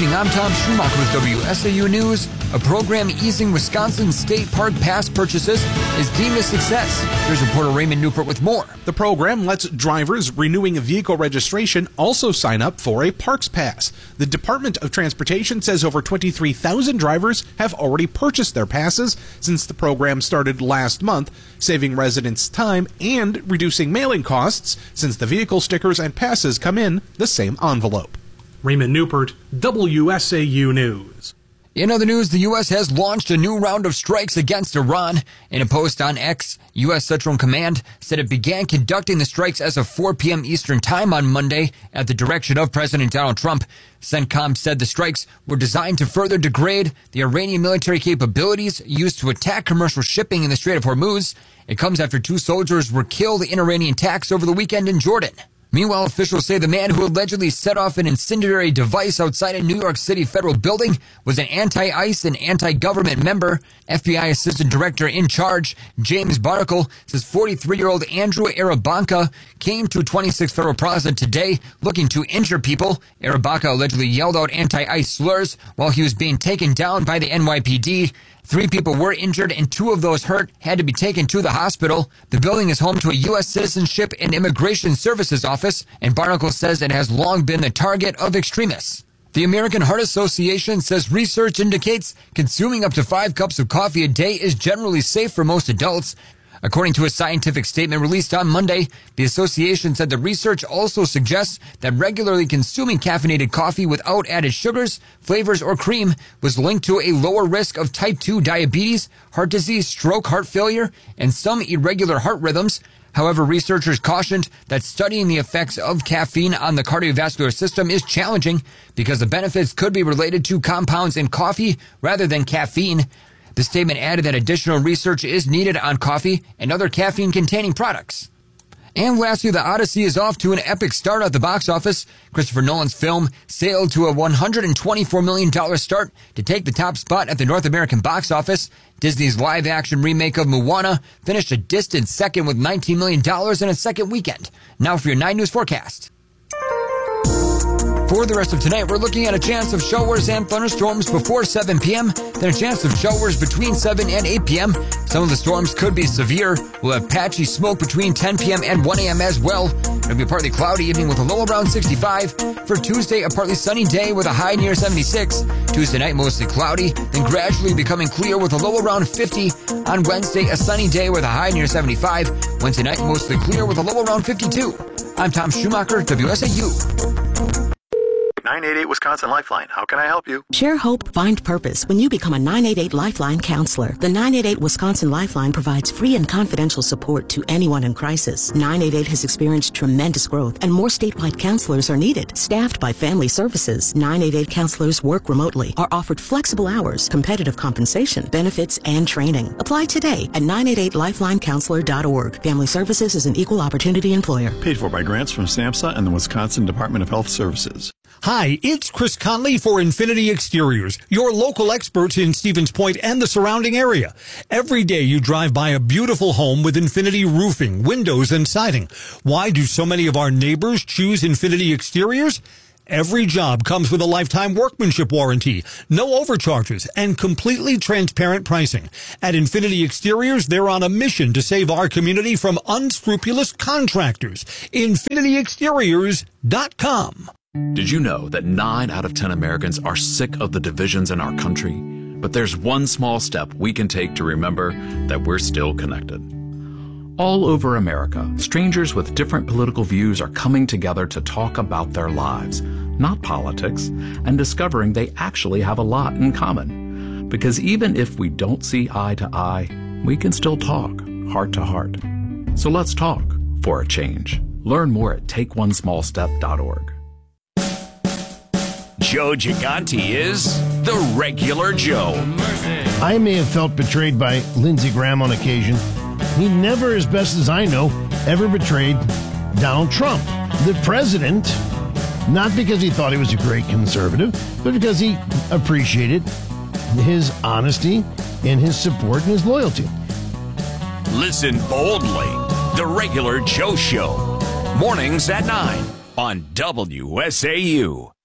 evening. I'm Tom Schumacher with WSAU News. A program easing Wisconsin state park pass purchases is deemed a success. Here's reporter Raymond Newport with more. The program lets drivers renewing a vehicle registration also sign up for a parks pass. The Department of Transportation says over 23,000 drivers have already purchased their passes since the program started last month, saving residents time and reducing mailing costs since the vehicle stickers and passes come in the same envelope. Raymond Newport, WSAU News. In other news, the U.S. has launched a new round of strikes against Iran. In a post on X, U.S. Central Command said it began conducting the strikes as of 4 p.m. Eastern Time on Monday at the direction of President Donald Trump. CENTCOM said the strikes were designed to further degrade the Iranian military capabilities used to attack commercial shipping in the Strait of Hormuz. It comes after 2 soldiers were killed in Iranian attacks over the weekend in Jordan. Meanwhile, officials say the man who allegedly set off an incendiary device outside a New York City federal building was an anti-ICE and anti-government member. FBI Assistant Director in charge, James Barnacle, says 43-year-old Andrew Arabanca came to 26th Federal Plaza today looking to injure people. Arabanca allegedly yelled out anti-ICE slurs while he was being taken down by the NYPD. 3 people were injured and 2 of those hurt had to be taken to the hospital. The building is home to a U.S. Citizenship and Immigration Services office, and Barnacle says it has long been the target of extremists. The American Heart Association says research indicates consuming up to 5 cups of coffee a day is generally safe for most adults. According to a scientific statement released on Monday, the association said the research also suggests that regularly consuming caffeinated coffee without added sugars, flavors, or cream was linked to a lower risk of type 2 diabetes, heart disease, stroke, heart failure, and some irregular heart rhythms. However, researchers cautioned that studying the effects of caffeine on the cardiovascular system is challenging because the benefits could be related to compounds in coffee rather than caffeine. The statement added that additional research is needed on coffee and other caffeine-containing products. And lastly, The Odyssey is off to an epic start at the box office. Christopher Nolan's film sailed to a $124 million start to take the top spot at the North American box office. Disney's live-action remake of Moana finished a distant second with $19 million in its second weekend. Now for your 9 News forecast. For the rest of tonight, we're looking at a chance of showers and thunderstorms before 7 p.m., then a chance of showers between 7 and 8 p.m. Some of the storms could be severe. We'll have patchy smoke between 10 p.m. and 1 a.m. as well. It'll be a partly cloudy evening with a low around 65. For Tuesday, a partly sunny day with a high near 76. Tuesday night, mostly cloudy, then gradually becoming clear with a low around 50. On Wednesday, a sunny day with a high near 75. Wednesday night, mostly clear with a low around 52. I'm Tom Schumacher, WSAU. 988 Wisconsin Lifeline. How can I help you? Share hope, find purpose when you become a 988 Lifeline counselor. The 988 Wisconsin Lifeline provides free and confidential support to anyone in crisis. 988 has experienced tremendous growth and more statewide counselors are needed. Staffed by Family Services, 988 counselors work remotely, are offered flexible hours, competitive compensation, benefits, and training. Apply today at 988lifelinecounselor.org. Family Services is an equal opportunity employer. Paid for by grants from SAMHSA and the Wisconsin Department of Health Services. Hi, it's Chris Conley for Infinity Exteriors, your local experts in Stevens Point and the surrounding area. Every day you drive by a beautiful home with Infinity roofing, windows, and siding. Why do so many of our neighbors choose Infinity Exteriors? Every job comes with a lifetime workmanship warranty, no overcharges, and completely transparent pricing. At Infinity Exteriors, they're on a mission to save our community from unscrupulous contractors. InfinityExteriors.com. Did you know that 9 out of 10 Americans are sick of the divisions in our country? But there's one small step we can take to remember that we're still connected. All over America, strangers with different political views are coming together to talk about their lives, not politics, and discovering they actually have a lot in common. Because even if we don't see eye to eye, we can still talk heart to heart. So let's talk for a change. Learn more at takeonesmallstep.org. Joe Gigante is the regular Joe. I may have felt betrayed by Lindsey Graham on occasion. He never, as best as I know, ever betrayed Donald Trump, the president, not because he thought he was a great conservative, but because he appreciated his honesty and his support and his loyalty. Listen boldly. The regular Joe Show. Mornings at 9 on WSAU.